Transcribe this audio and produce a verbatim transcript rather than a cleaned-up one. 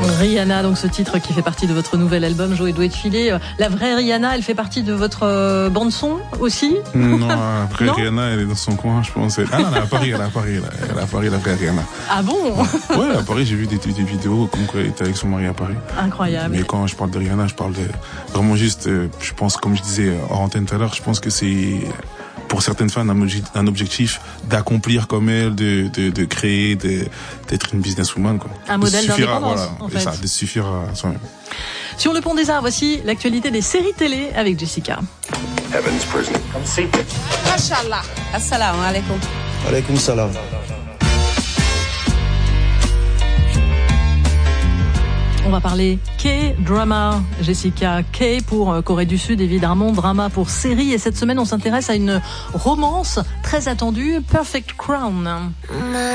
Rihanna, donc ce titre qui fait partie de votre nouvel album Joe Doit Filer. La vraie Rihanna, elle fait partie de votre euh, bande son aussi? Non, après non Rihanna, elle est dans son coin, je pense. Ah non, elle est à Paris, elle est à Paris, elle est à Paris, la vraie Rihanna. Ah bon? Ouais, à Paris, j'ai vu des, des vidéos comme quoi elle était avec son mari à Paris. Incroyable. Mais quand je parle de Rihanna, je parle de vraiment juste, je pense, comme je disais hors antenne tout à l'heure, je pense que c'est pour certaines femmes un objectif d'accomplir comme elle, de, de, de créer, de, d'être une businesswoman, quoi. Un modèle d'indépendance, voilà, en fait. Ça, de suffire à soi-même. Sur le pont des Arts, voici l'actualité des séries télé avec Jessica. Heaven's Prison. Come see. Mashallah. Assalamu alaikum. Alaikum salam. On va parler K-drama, Jessica. K pour Corée du Sud, évidemment, drama pour série. Et cette semaine, on s'intéresse à une romance très attendue, Perfect Crown.